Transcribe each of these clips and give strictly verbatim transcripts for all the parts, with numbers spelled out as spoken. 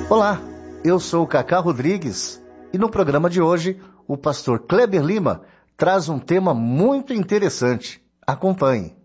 Olá, eu sou o Cacá Rodrigues e no programa de hoje o pastor Kleber Lima traz um tema muito interessante. Acompanhe.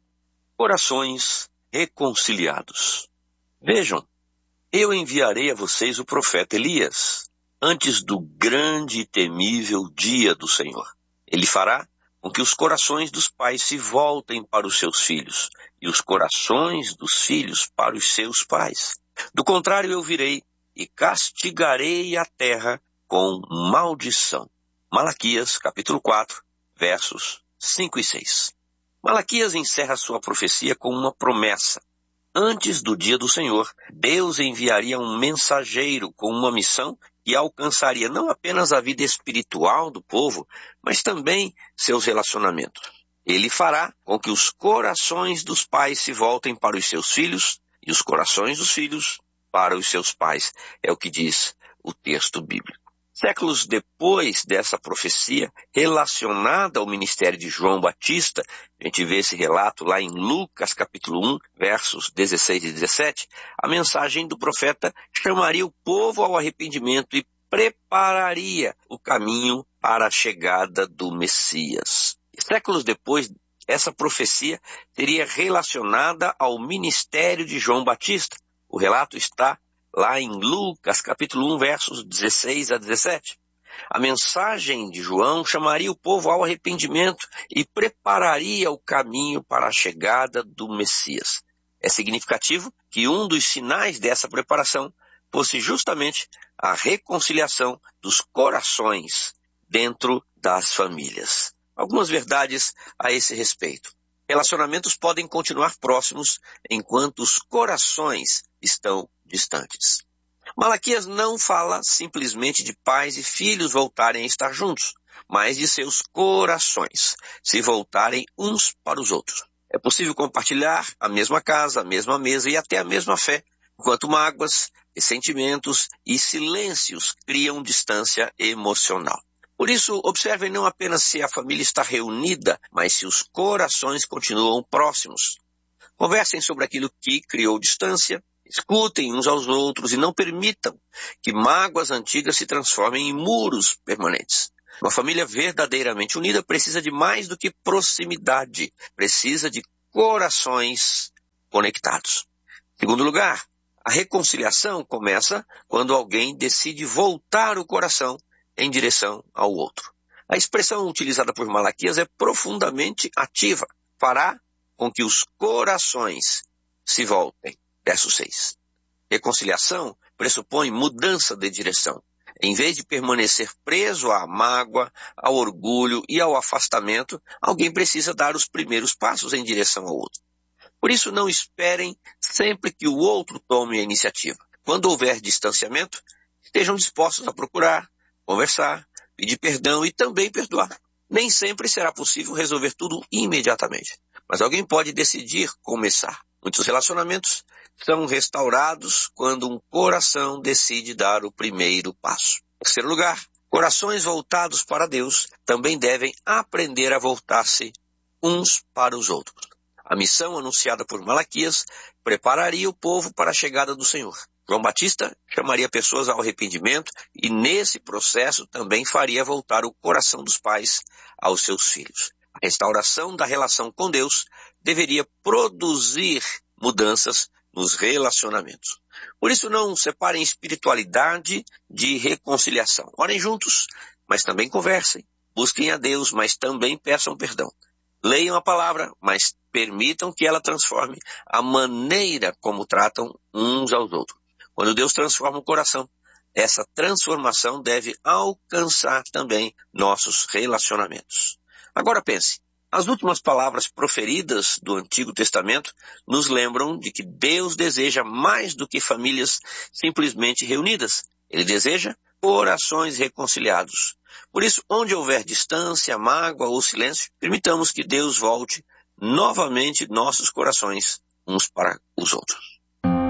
Corações reconciliados. Vejam, eu enviarei a vocês o profeta Elias, antes do grande e temível dia do Senhor. Ele fará com que os corações dos pais se voltem para os seus filhos, e os corações dos filhos para os seus pais. Do contrário, eu virei e castigarei a terra com maldição. Malaquias, capítulo quatro, versos cinco e seis. Malaquias encerra sua profecia com uma promessa. Antes do dia do Senhor, Deus enviaria um mensageiro com uma missão que alcançaria não apenas a vida espiritual do povo, mas também seus relacionamentos. Ele fará com que os corações dos pais se voltem para os seus filhos e os corações dos filhos para os seus pais. É o que diz o texto bíblico. Séculos depois dessa profecia, relacionada ao ministério de João Batista, a gente vê esse relato lá em Lucas capítulo um, versos dezesseis e dezessete, a mensagem do profeta chamaria o povo ao arrependimento e prepararia o caminho para a chegada do Messias. E séculos depois, essa profecia seria relacionada ao ministério de João Batista. O relato está lá em Lucas, capítulo um, versos dezesseis a dezessete. A mensagem de João chamaria o povo ao arrependimento e prepararia o caminho para a chegada do Messias. É significativo que um dos sinais dessa preparação fosse justamente a reconciliação dos corações dentro das famílias. Algumas verdades a esse respeito. Relacionamentos podem continuar próximos enquanto os corações estão distantes. Malaquias não fala simplesmente de pais e filhos voltarem a estar juntos, mas de seus corações se voltarem uns para os outros. É possível compartilhar a mesma casa, a mesma mesa e até a mesma fé, enquanto mágoas, ressentimentos e silêncios criam distância emocional. Por isso, observem não apenas se a família está reunida, mas se os corações continuam próximos. Conversem sobre aquilo que criou distância, escutem uns aos outros e não permitam que mágoas antigas se transformem em muros permanentes. Uma família verdadeiramente unida precisa de mais do que proximidade, precisa de corações conectados. Em segundo lugar, a reconciliação começa quando alguém decide voltar o coração em direção ao outro. A expressão utilizada por Malaquias é profundamente ativa. Fará com que os corações se voltem. Verso seis. Reconciliação pressupõe mudança de direção. Em vez de permanecer preso à mágoa, ao orgulho e ao afastamento, alguém precisa dar os primeiros passos em direção ao outro. Por isso, não esperem sempre que o outro tome a iniciativa. Quando houver distanciamento, estejam dispostos a procurar, conversar, pedir perdão e também perdoar. Nem sempre será possível resolver tudo imediatamente, mas alguém pode decidir começar. Muitos relacionamentos são restaurados quando um coração decide dar o primeiro passo. Em terceiro lugar, corações voltados para Deus também devem aprender a voltar-se uns para os outros. A missão anunciada por Malaquias prepararia o povo para a chegada do Senhor. João Batista chamaria pessoas ao arrependimento e nesse processo também faria voltar o coração dos pais aos seus filhos. A restauração da relação com Deus deveria produzir mudanças nos relacionamentos. Por isso não separem espiritualidade de reconciliação. Orem juntos, mas também conversem. Busquem a Deus, mas também peçam perdão. Leiam a palavra, mas permitam que ela transforme a maneira como tratam uns aos outros. Quando Deus transforma o coração, essa transformação deve alcançar também nossos relacionamentos. Agora pense, as últimas palavras proferidas do Antigo Testamento nos lembram de que Deus deseja mais do que famílias simplesmente reunidas. Ele deseja corações reconciliados. Por isso, onde houver distância, mágoa ou silêncio, permitamos que Deus volte novamente nossos corações uns para os outros.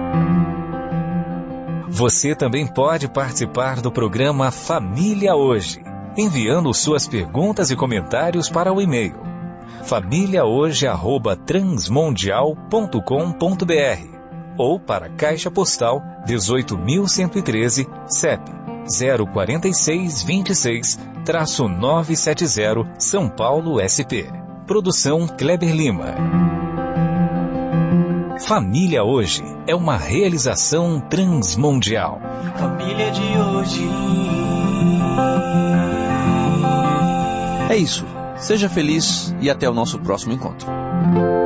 Você também pode participar do programa Família Hoje, enviando suas perguntas e comentários para o e-mail família hoje arroba transmundial ponto com ponto br. ou para Caixa Postal dezoito mil cento e treze, C E P zero quatro seis dois seis, novecentos e setenta, São Paulo, S P. Produção Kleber Lima. Família Hoje é uma realização transmundial. Família de hoje. É isso. Seja feliz e até o nosso próximo encontro.